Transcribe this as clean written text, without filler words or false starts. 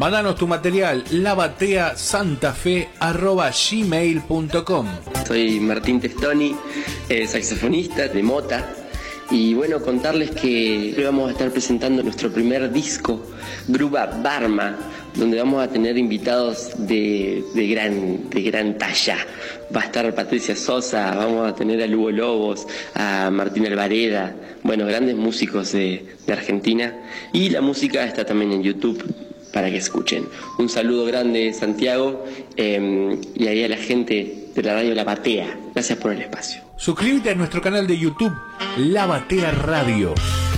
Mándanos tu material, labateasantafe@gmail.com. Soy Martín Testoni, saxofonista de Mota. Y bueno, contarles que hoy vamos a estar presentando nuestro primer disco, Gruba Barma, donde vamos a tener invitados de gran talla. Va a estar Patricia Sosa, vamos a tener a Lugo Lobos, a Martín Alvareda, bueno, grandes músicos de Argentina. Y la música está también en YouTube para que escuchen. Un saludo grande, Santiago, y ahí a la gente de la radio La Batea. Gracias por el espacio. Suscríbete a nuestro canal de YouTube, La Batea Radio.